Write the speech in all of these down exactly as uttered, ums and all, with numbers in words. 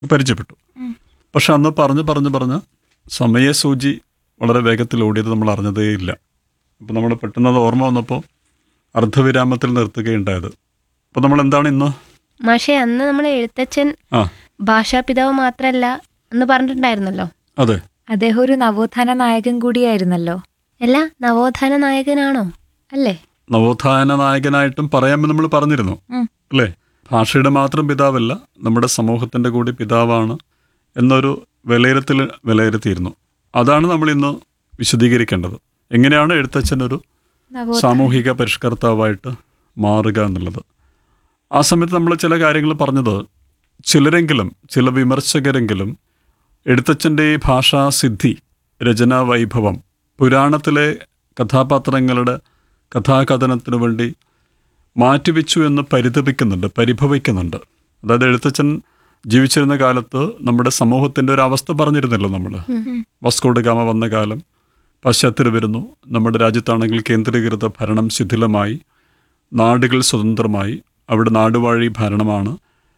പരിചയപ്പെട്ടു. പക്ഷെ അന്ന് പറഞ്ഞ് പറഞ്ഞ് പറഞ്ഞ് സമയസൂചി വളരെ വേഗത്തിൽ ഓടിയത് നമ്മൾ അറിഞ്ഞതേയില്ല. അപ്പോൾ നമ്മൾ പെട്ടെന്ന് അത് ഓർമ്മ വന്നപ്പോൾ അർദ്ധവിരാമത്തിൽ നിർത്തുകയുണ്ടായത്. അപ്പോൾ നമ്മൾ എന്താണ് ഇന്ന് മാഷെ അന്ന് നമ്മൾ എഴുത്തച്ഛൻ ആ ഭാഷാപിതാവ് മാത്രല്ല എന്ന് പറഞ്ഞിട്ടുണ്ടായിരുന്നല്ലോ. അതെ, അദ്ദേഹം ഒരു നവോത്ഥാന നായകൻ കൂടിയായിരുന്നല്ലോ. അല്ല, നവോത്ഥാന നായകനാണോ? അല്ലേ? നവോത്ഥാന നായകനായിട്ടും പറയാമെന്ന് നമ്മൾ പറഞ്ഞിരുന്നു ഉം. അല്ലേ? ഭാഷയുടെ മാത്രം പിതാവല്ല, നമ്മുടെ സമൂഹത്തിൻ്റെ കൂടി പിതാവാണ് എന്നൊരു വിലയിരുത്തൽ വിലയിരുത്തിയിരുന്നു. അതാണ് നമ്മൾ ഇന്ന് വിശദീകരിക്കേണ്ടത്. എങ്ങനെയാണ് എഴുത്തച്ഛനൊരു നവോത്ഥാന സാമൂഹിക പരിഷ്കർത്താവായിട്ട് മാറുക എന്നുള്ളത്. ആ സമയത്ത് നമ്മൾ ചില കാര്യങ്ങൾ പറഞ്ഞത്, ചിലരെങ്കിലും ചില വിമർശകരെങ്കിലും എഴുത്തച്ഛൻ്റെ ഈ ഭാഷാസിദ്ധി, രചനാ വൈഭവം, പുരാണത്തിലെ കഥാപാത്രങ്ങളുടെ കഥാകഥനത്തിനു വേണ്ടി മാറ്റിവെച്ചു എന്ന് പരിതപിക്കുന്നുണ്ട്, പരിഭവിക്കുന്നുണ്ട്. അതായത് എഴുത്തച്ഛൻ ജീവിച്ചിരുന്ന കാലത്ത് നമ്മുടെ സമൂഹത്തിൻ്റെ ഒരു അവസ്ഥ പറഞ്ഞിരുന്നല്ലോ നമ്മൾ. വാസ്കോഡ ഗാമ വന്ന കാലം പാശ്ചാത്യർ വരുന്നു, നമ്മുടെ രാജ്യത്താണെങ്കിൽ കേന്ദ്രീകൃത ഭരണം ശിഥിലമായി, നാടുകൾ സ്വതന്ത്രമായി, അവിടെ നാടുവാഴി ഭരണമാണ്,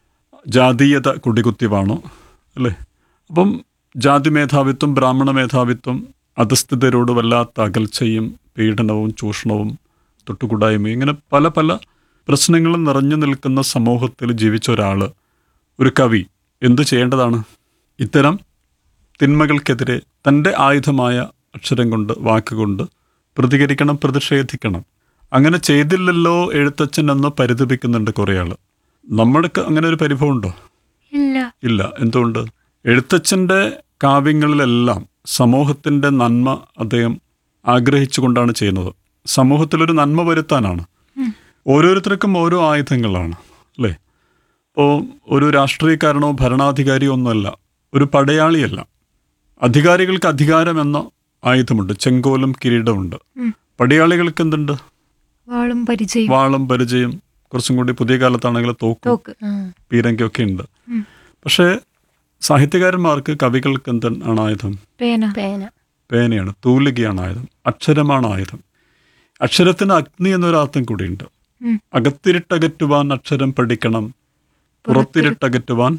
ജാതീയത കുടികുത്തിവാണു അല്ലേ? അപ്പം ജാതി മേധാവിത്വം, ബ്രാഹ്മണ മേധാവിത്വം, അധസ്ഥിതരോട് വല്ലാത്ത അകൽച്ചയും പീഡനവും ചൂഷണവും തൊട്ടുകൂടായ്മയും, ഇങ്ങനെ പല പല പ്രശ്നങ്ങളും നിറഞ്ഞു നിൽക്കുന്ന സമൂഹത്തിൽ ജീവിച്ച ഒരാൾ, ഒരു കവി എന്തു ചെയ്യേണ്ടതാണ്? ഇത്തരം തിന്മകൾക്കെതിരെ തൻ്റെ ആയുധമായ അക്ഷരം കൊണ്ട്, വാക്കുകൊണ്ട് പ്രതികരിക്കണം, പ്രതിഷേധിക്കണം. അങ്ങനെ ചെയ്തില്ലല്ലോ എഴുത്തച്ഛൻ എന്ന് പരിതപിക്കുന്നുണ്ട് കുറേ ആൾ. നമ്മൾക്ക് അങ്ങനെ ഒരു പരിഭവം ഉണ്ടോ? ഇല്ല. ഇല്ല. എന്തുകൊണ്ട്? എഴുത്തച്ഛൻ്റെ കാവ്യങ്ങളിലെല്ലാം സമൂഹത്തിൻ്റെ നന്മ അദ്ദേഹം ആഗ്രഹിച്ചുകൊണ്ടാണ് ചെയ്യുന്നത്. സമൂഹത്തിലൊരു നന്മ വരുത്താനാണ്. ഓരോരുത്തർക്കും ഓരോ ആയുധങ്ങളാണ് അല്ലേ? ഇപ്പോൾ ഒരു രാഷ്ട്രീയക്കാരനോ ഭരണാധികാരിയോ ഒന്നുമല്ല, ഒരു പടയാളിയല്ല. അധികാരികൾക്ക് അധികാരം എന്ന ആയുധമുണ്ട്, ചെങ്കോലും കിരീടമുണ്ട്. പടയാളികൾക്ക് എന്തുണ്ട്? വാളും പരിചയം. വാളും പരിചയം, കുറച്ചും കൂടി പുതിയ കാലത്താണെങ്കിൽ തോക്കും തോക്ക്. പീരങ്കിയൊക്കെ ഉണ്ട്. പക്ഷേ സാഹിത്യകാരന്മാർക്ക്, കവികൾക്ക് എന്താണ് ആയുധം? പേന. പേന. പേനയാണ്, തൂലികയാണ് ആയുധം, അക്ഷരമാണ് ആയുധം. അക്ഷരത്തിന് അഗ്നി എന്നൊരർത്ഥം കൂടിയുണ്ട്. അകത്തിരിട്ടകറ്റുവാൻ അക്ഷരം പഠിക്കണം, പുറത്തിരിട്ടകറ്റുവാൻ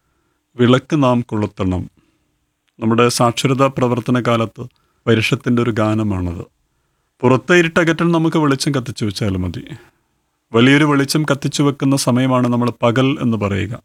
വിളക്ക് നാം കൊളുത്തണം. നമ്മുടെ സാക്ഷരതാ പ്രവർത്തന കാലത്ത് പരിഷത്തിൻ്റെ ഒരു ഗാനമാണത്. പുറത്തെ ഇരുട്ടകറ്റാൻ നമുക്ക് വെളിച്ചം കത്തിച്ചു വെച്ചാൽ മതി. വലിയൊരു വെളിച്ചം കത്തിച്ചു വെക്കുന്ന സമയമാണ് നമ്മൾ പകൽ എന്ന് പറയുക.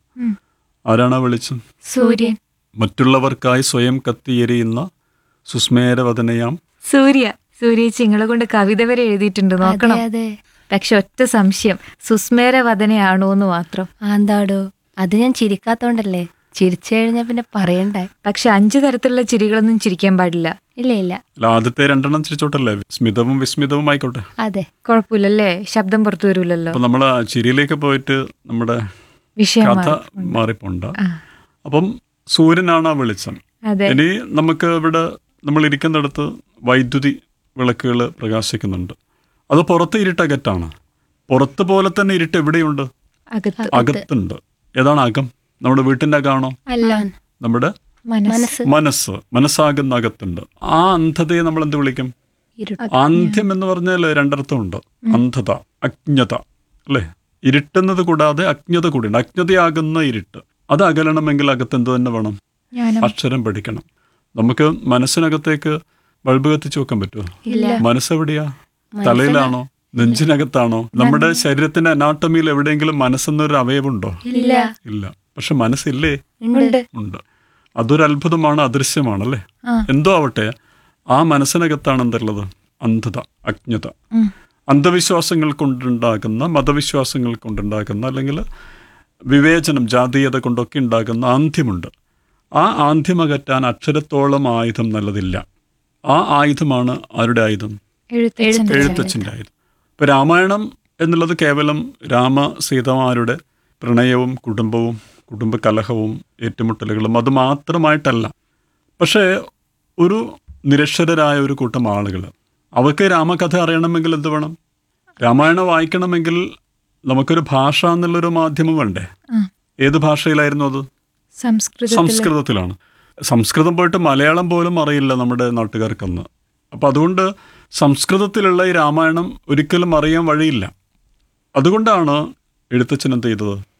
ആരാണ് ആ വെളിച്ചം? സൂര്യൻ. മറ്റുള്ളവർക്കായി സ്വയം കത്തിയെരിയുന്ന സുസ്മേരവദനയാം സൂര്യ. സൂര്യ ചിങ്ങളെ കൊണ്ട് കവിത വരെ എഴുതിയിട്ടുണ്ട്, നോക്കണം. അതെ. പക്ഷെ ഒറ്റ സംശയം, സുസ്മേര വദനയാണോ എന്ന് മാത്രം. ആന്താടോ, അത് ഞാൻ ചിരിക്കാത്തോണ്ടല്ലേ. ചിരിച്ചു കഴിഞ്ഞാൽ പിന്നെ പറയണ്ടേ. പക്ഷെ അഞ്ചു തരത്തിലുള്ള ചിരികളൊന്നും ചിരിക്കാൻ പാടില്ല. ഇല്ല ഇല്ല. അല്ല, ആദ്യത്തെ രണ്ടെണ്ണം ചിരിച്ചോട്ടല്ലേ, സ്മിതവും വിസ്മിതവും ആയിക്കോട്ടെ. അതെ, കുഴപ്പമില്ലല്ലേ, ശബ്ദം പുറത്തു വരൂലല്ലോ. അപ്പൊ നമ്മൾ ചിരിയിലേക്ക് പോയിട്ട് നമ്മുടെ വിഷയം കഥ മാറി. മാറിപ്പോണ്ട. ആ, അപ്പം സൂര്യനാണ് ആ വെളിച്ചം. അതെ. ഇനി നമുക്ക് ഇവിടെ നമ്മൾ ഇരിക്കുന്നിടത്ത് വൈദ്യുതി വിളക്കുകൾ പ്രകാശിക്കുന്നുണ്ട്. അത് പുറത്ത് ഇരുട്ടകറ്റാണ്. പുറത്ത് പോലെ തന്നെ ഇരുട്ട് എവിടെയുണ്ട്? അകത്ത്. അകത്തുണ്ട്. ഏതാണ് അകം? നമ്മുടെ വീട്ടിൻ്റെ അകമാണോ? അല്ല, നമ്മുടെ മനസ്സ്. മനസ്സ്. മനസ്സ്, മനസ്സാകുന്ന അകത്തുണ്ട്. ആ അന്ധതയെ നമ്മൾ എന്ത് വിളിക്കും? ഇരുട്ട്. ആന്ധ്യം എന്ന് പറഞ്ഞാൽ രണ്ടർത്ഥമുണ്ട്. അന്ധത, അജ്ഞത അല്ലേ? ഇരുട്ടുന്നത് കൂടാതെ അജ്ഞത കൂടിയുണ്ട്. അജ്ഞതയാകുന്ന ഇരുട്ട് അത് അകലണമെങ്കിൽ അകത്ത് എന്ത് തന്നെ വേണം? ജ്ഞാനം. അക്ഷരം പഠിക്കണം. നമുക്ക് മനസ്സിനകത്തേക്ക് ബൾബ് കത്തിച്ചു വെക്കാൻ പറ്റുമോ? ഇല്ല. മനസ്സെവിടെയാ? തലയിലാണോ? നെഞ്ചിനകത്താണോ? നമ്മുടെ ശരീരത്തിന്റെ അനാട്ടമിയിൽ എവിടെയെങ്കിലും മനസ്സെന്നൊരു അവയവുണ്ടോ? ഇല്ല. ഇല്ല. പക്ഷെ മനസ്സില്ലേ? ഉണ്ട്. ഉണ്ട്. അതൊരു അത്ഭുതമാണ്, അദൃശ്യമാണല്ലേ? ആ. എന്തോ ആവട്ടെ, ആ മനസ്സിനകത്താണ് എന്തുള്ളത്? അന്ധത, അജ്ഞത. ഉം. അന്ധവിശ്വാസങ്ങൾ കൊണ്ടുണ്ടാകുന്ന, മതവിശ്വാസങ്ങൾ കൊണ്ടുണ്ടാകുന്ന, അല്ലെങ്കിൽ വിവേചനം, ജാതീയത കൊണ്ടൊക്കെ ഉണ്ടാകുന്ന ആന്ധ്യമുണ്ട്. ആ ആന്ധ്യം അകറ്റാൻ അക്ഷരത്തോളം ആയുധം നല്ലതില്ല. ആ ആയുധമാണ് ആരുടെ ആയുധം? എഴുത്തച്ഛൻ. എഴുത്തച്ഛൻ്റെ ആയുധം. ഇപ്പം രാമായണം എന്നുള്ളത് കേവലം രാമ സീതമാരുടെ പ്രണയവും കുടുംബവും കുടുംബകലഹവും ഏറ്റുമുട്ടലുകളും അത് മാത്രമായിട്ടല്ല. പക്ഷേ ഒരു നിരക്ഷരരായ ഒരു കൂട്ടം ആളുകൾ, അവർക്ക് രാമകഥ അറിയണമെങ്കിൽ എന്ത് വേണം? രാമായണം വായിക്കണമെങ്കിൽ നമുക്കൊരു ഭാഷ എന്നുള്ളൊരു മാധ്യമം വേണ്ടേ? ഏത് ഭാഷയിലായിരുന്നു അത്? സംസ്കൃതം. സംസ്കൃതത്തിലാണ്. സംസ്കൃതം പോയിട്ട് മലയാളം പോലും അറിയില്ല നമ്മുടെ നാട്ടുകാർക്കൊന്ന്. അപ്പം അതുകൊണ്ട് സംസ്കൃതത്തിലുള്ള ഈ രാമായണം ഒരിക്കലും അറിയാൻ വഴിയില്ല. അതുകൊണ്ടാണ് എഴുത്തച്ഛൻ എന്ത് ചെയ്തത്?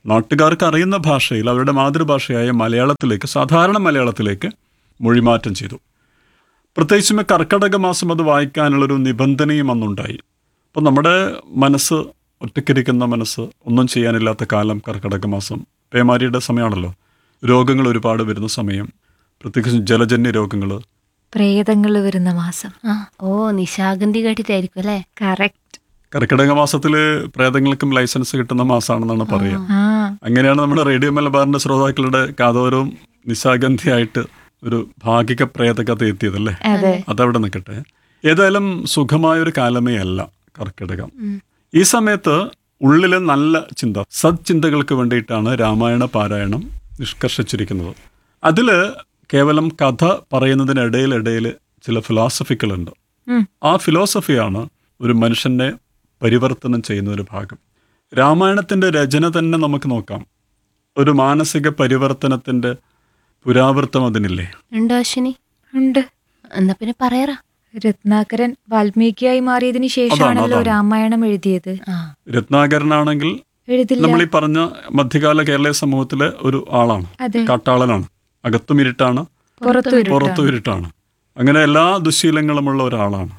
നാട്ടുകാർക്ക് അറിയുന്ന ഭാഷയിൽ അവരുടെ മാതൃഭാഷയായ മലയാളത്തിലേക്ക്, സാധാരണ മലയാളത്തിലേക്ക് മൊഴിമാറ്റം ചെയ്തു. പ്രത്യേകിച്ചും കർക്കടക മാസം അത് വായിക്കാനുള്ളൊരു നിബന്ധനയും അന്നുണ്ടായി. അപ്പം നമ്മുടെ മനസ്സ്, ഒറ്റയ്ക്കിരിക്കുന്ന മനസ്സ്, ഒന്നും ചെയ്യാനില്ലാത്ത കാലം കർക്കടക മാസം, പേമാരിയുടെ സമയമാണല്ലോ, രോഗങ്ങൾ ഒരുപാട് വരുന്ന സമയം, പ്രത്യേകിച്ചും ജലജന്യ രോഗങ്ങൾ. പ്രേതങ്ങൾ വരുന്ന മാസം. ആ ഓ നിശാഗന്ധി കേട്ടിട്ടായിരിക്കും അല്ലേ? കറക്റ്റ്. കർക്കിടക മാസത്തിൽ പ്രേതങ്ങൾക്കും ലൈസൻസ് കിട്ടുന്ന മാസമാണെന്നാണ് പറയുക. ആ അങ്ങനെയാണ് നമ്മുടെ റേഡിയോ മലബാറിന്റെ ശ്രോതാക്കളുടെ കാതോരവും നിശാഗന്ധിയായിട്ട് ഒരു ഭാഗിക പ്രേതകഥ എത്തിയതല്ലേ. അതെ. അതവിടെ നിൽക്കട്ടെ. ഏതായാലും സുഖമായൊരു കാലമേ അല്ല കർക്കിടകം. ഈ സമയത്ത് ഉള്ളിൽ നല്ല ചിന്ത, സദ്ചിന്തകൾക്ക് വേണ്ടിയിട്ടാണ് രാമായണ പാരായണം നിഷ്കർഷിച്ചിരിക്കുന്നത്. അതിൽ കേവലം കഥ പറയുന്നതിനിടയിലിടയിൽ ചില ഫിലോസഫികളുണ്ട്. ഉം. ആ ഫിലോസഫിയാണ് ഒരു മനുഷ്യനെ പരിവർത്തനം ചെയ്യുന്ന ഒരു ഭാഗം. രാമായണത്തിൻ്റെ രചന തന്നെ നമുക്ക് നോക്കാം. ഒരു മാനസിക പരിവർത്തനത്തിൻ്റെ പുരാവൃത്തം അതിനില്ലേ? ഉണ്ടോ അശ്വിനി? ഉണ്ട്. എന്നാ പിന്നെ പറയറ. രത്നാകരൻ വാൽമീകിയായി മാറിയതിനു ശേഷമാണല്ലോ അതാണ്. രാമായണം എഴുതിയത്. ആ രത്നാകരനാണെങ്കിൽ എഴുതില്ല. നമ്മൾ ഈ പറഞ്ഞ മധ്യകാല കേരളീയ സമൂഹത്തിലെ ഒരു ആളാണ്. അതെ. കാട്ടാളനാണ്. അകത്തും ഇരുട്ടാണ്, പുറത്തു വരും. പുറത്തും ഇരുട്ടാണ്. അങ്ങനെ എല്ലാ ദുശീലങ്ങളുമുള്ള ഒരാളാണ്.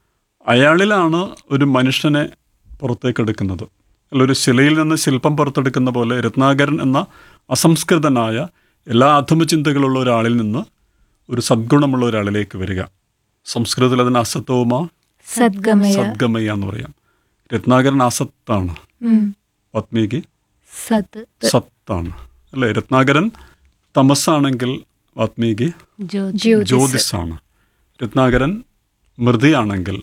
അയാളിലാണ് ഒരു മനുഷ്യനെ പുറത്തേക്കെടുക്കുന്നത്. അല്ല, ഒരു ശിലയിൽ നിന്ന് ശില്പം പുറത്തെടുക്കുന്ന പോലെ രത്നാകരൻ എന്ന അസംസ്കൃതനായ എല്ലാ അധമചിന്തകളുള്ള ഒരാളിൽ നിന്ന് ഒരു സദ്ഗുണമുള്ള ഒരാളിലേക്ക് വരിക. സംസ്കൃതത്തിൽ അതിന് അസത്തോമ സദ്ഗമയ. സദ്ഗമയ എന്ന് പറയാം. രത്നാകരൻ അസത്താണ്, ഉം. വാത്മീകി സത് സത്താണ് അല്ലേ. രത്നാകരൻ തമസാണെങ്കിൽ വാത്മീകി ജ്യോതി. ജ്യോതിസ്. ജ്യോതിസാണ്. രത്നാകരൻ മൃതിയാണെങ്കിൽ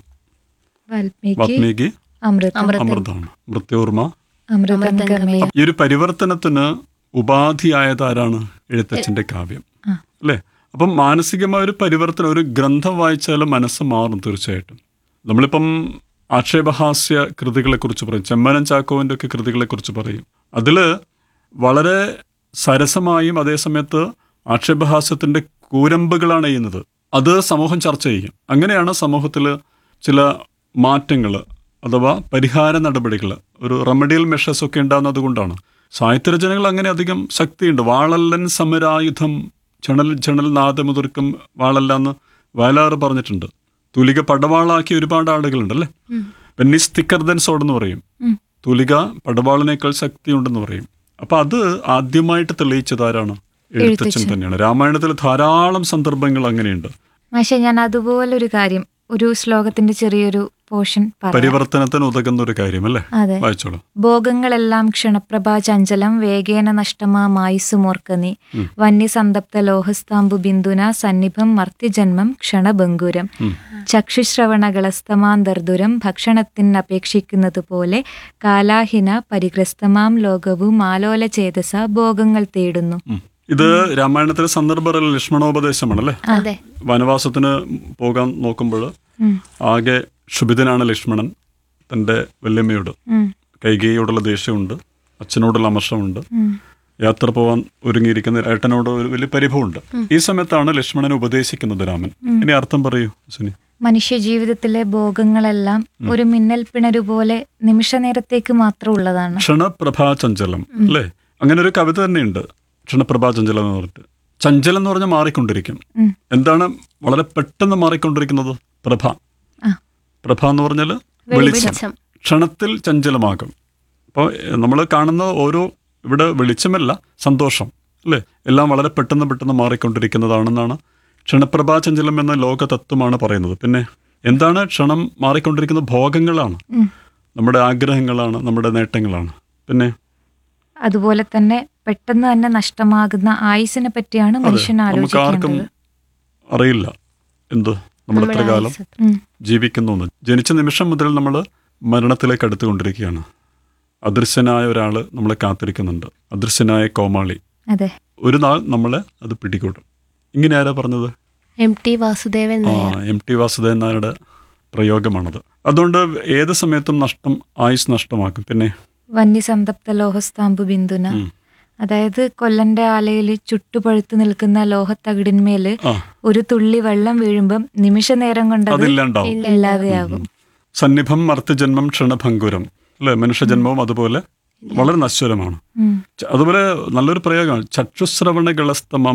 വാൽമീകി വാത്മീകി അമൃതം. അമൃതം. അമൃതാണ്. മൃത്യോർമ. അമൃതം ഗമയ. ഈ ഒരു പരിവർത്തനത്തിന് ഉപാധിയായത് ആരാണ്? എഴുത്തച്ഛൻ്റെ കാവ്യം ആ. അല്ലേ. അപ്പം മാനസികമായ ഒരു പരിവർത്തനം, ഒരു ഗ്രന്ഥം വായിച്ചാൽ മനസ്സ് മാറും തീർച്ചയായിട്ടും. നമ്മളിപ്പം ആക്ഷേപഹാസ്യ കൃതികളെക്കുറിച്ച് പറയും, ചെമ്മനം ചാക്കോവിൻ്റെ ഒക്കെ കൃതികളെക്കുറിച്ച് പറയും. അതിൽ വളരെ സരസമായും അതേസമയത്ത് ആക്ഷേപഹാസ്യത്തിൻ്റെ കൂരമ്പുകളാണ് ചെയ്യുന്നത്. അത് സമൂഹം ചർച്ച ചെയ്യും. അങ്ങനെയാണ് സമൂഹത്തിൽ ചില മാറ്റങ്ങൾ അഥവാ പരിഹാര നടപടികൾ, ഒരു റെമഡിയൽ മെഷേഴ്സ് ഒക്കെ ഉണ്ടാകുന്നത് കൊണ്ടാണ്. സാഹിത്യരചനകൾ അങ്ങനെ അധികം ശക്തിയുണ്ട്. വാളല്ലൻ സമരായുധം ചണൽ ചണൽ നാദമുതിർക്കും വാളല്ല എന്ന് വയലാറ് പറഞ്ഞിട്ടുണ്ട്. തുലിക പടവാളാക്കിയ ഒരുപാട് ആളുകളുണ്ടല്ലേ. പെന്നിസ് തിക്കർ ദൻ സോഡ് എന്ന് പറയും. ഉം. തുലിക പടവാളിനേക്കാൾ ശക്തിയുണ്ടെന്ന് പറയും. അപ്പം അത് ആദ്യമായിട്ട് തെളിയിച്ചത് ആരാണ്? എഴുത്തച്ഛൻ തന്നെയാണ്. രാമായണത്തിൽ ധാരാളം സന്ദർഭങ്ങൾ അങ്ങനെയുണ്ട്. പക്ഷെ ഞാൻ അതുപോലൊരു കാര്യം, ഒരു ശ്ലോകത്തിന്റെ ചെറിയൊരു പോർഷൻ പറയാം. പരിവർത്തനത്തിന് ഉതകുന്ന ഒരു കാര്യം അല്ലേ. അതെ. വായിച്ചോളൂ. ഭോഗങ്ങളെല്ലാം ക്ഷണപ്രഭാ ചഞ്ചലം വേഗേന നഷ്ടമാ മായുസുമോർക്കനി വന്യസന്തപ്ത ലോഹസ്താംബു ബിന്ദുന സന്നിഭം മർത്യജന്മം ക്ഷണഭംഗുരം ചക്ഷുശ്രവണകളസ്തമാന്തർദുരം ഭക്ഷണത്തിനപേക്ഷിക്കുന്നത് പോലെ കാലാഹിന പരിഗ്രസ്തമാം ലോകവും ആലോല ചേതസ ഭോഗങ്ങൾ തേടുന്നു. ഉം. ഇത് രാമായണത്തിലെ സന്ദർഭത്തിൽ ലക്ഷ്മണോപദേശമാണല്ലേ. അതെ. വനവാസത്തിന് പോകാൻ നോക്കുമ്പോൾ ആകെ ക്ഷുഭിതനാണ് ലക്ഷ്മണൻ. തൻ്റെ വല്യമ്മയോട്, കൈകേയിയോടുള്ള ദേഷ്യമുണ്ട്, അച്ഛനോടുള്ള അമർഷമുണ്ട്, യാത്ര പോകാൻ ഒരുങ്ങിയിരിക്കുന്ന ഏട്ടനോട് ഒരു വലിയ പരിഭവമുണ്ട്. ഈ സമയത്താണ് ലക്ഷ്മണനെ ഉപദേശിക്കുന്നത് രാമൻ. ഇനി അർത്ഥം പറയൂ സുനി. മനുഷ്യ ജീവിതത്തിലെ ഭോഗങ്ങളെല്ലാം ഒരു മിന്നൽ പിണരു പോലെ നിമിഷ നേരത്തേക്ക് മാത്രം ഉള്ളതാണ്. ക്ഷണപ്രഭാചഞ്ചലം അല്ലേ. അങ്ങനെ ഒരു കവിത തന്നെയുണ്ട്, ക്ഷണപ്രഭാചഞ്ചലം എന്ന് പറഞ്ഞിട്ട്. ചഞ്ചലം എന്ന് പറഞ്ഞാൽ മാറിക്കൊണ്ടിരിക്കും. എന്താണ് വളരെ പെട്ടെന്ന് മാറിക്കൊണ്ടിരിക്കുന്നത്? പ്രഭ. പ്രഭ എന്ന് പറഞ്ഞാൽ വെളിച്ചം. ക്ഷണത്തിൽ ചഞ്ചലമാകും. അപ്പോൾ നമ്മൾ കാണുന്ന ഓരോ ഇവിടെ വെളിച്ചമല്ല, സന്തോഷം അല്ലേ, എല്ലാം വളരെ പെട്ടെന്ന് പെട്ടെന്ന് മാറിക്കൊണ്ടിരിക്കുന്നതാണെന്നാണ് ക്ഷണപ്രഭാചഞ്ചലം എന്ന ലോകതത്വമാണ് പറയുന്നത്. പിന്നെ എന്താണ് ക്ഷണം മാറിക്കൊണ്ടിരിക്കുന്ന? ഭോഗങ്ങളാണ്, നമ്മുടെ ആഗ്രഹങ്ങളാണ്, നമ്മുടെ നേട്ടങ്ങളാണ്. പിന്നെ അതുപോലെ തന്നെ പെട്ടെന്ന് തന്നെ നഷ്ടമാകുന്ന ആയുസിനെ പറ്റിയാണ് മനുഷ്യൻ നമുക്ക് ആർക്കും ആലോചിക്കേണ്ടത്. അറിയില്ല എന്ത് നമ്മൾ എത്ര കാലം ഉം. ജീവിക്കുന്നു എന്ന്. ജനിച്ച നിമിഷം മുതൽ നമ്മൾ മരണത്തിലേക്ക് അടുത്തുകൊണ്ടിരിക്കുകയാണ്. അദൃശ്യനായ ഒരാൾ നമ്മളെ കാത്തിരിക്കുന്നുണ്ട്, അദൃശ്യനായ കോമാളി. അതെ. ഒരു നാൾ നമ്മളെ അത് പിടികൂടും. ഇങ്ങനെ ആരാ പറഞ്ഞത്? എം ടി വാസുദേവൻ ആ നായർ. എം ടി വാസുദേവൻ നായരുടെ പ്രയോഗമാണത്. അതുകൊണ്ട് ഏത് സമയത്തും നഷ്ടം, ആയുസ് നഷ്ടമാക്കും. പിന്നെ വന്യസന്തപ്ത ലോഹസ്താംബു ബിന്ദുന, ഉം. അതായത് കൊല്ലന്റെ ആലയിൽ ചുട്ടുപഴുത്ത് നിൽക്കുന്ന ലോഹത്തകിടിന്മേല് ആ ഒരു തുള്ളി വെള്ളം വീഴുമ്പം നിമിഷ നേരം കൊണ്ട് അത് അതില്ലാണ്ടാവും. ഇല്ലാതെയാകും. സന്നിഭം മർത്യജന്മം ക്ഷണഭംഗുരം അല്ലെ. മനുഷ്യജന്മവും അതുപോലെ വളരെ നശ്വരമാണ്. ഉം. ച- അതുപോലെ നല്ലൊരു പ്രയോഗമാണ് ചക്ഷുശ്രവണ ഗളസ്തമം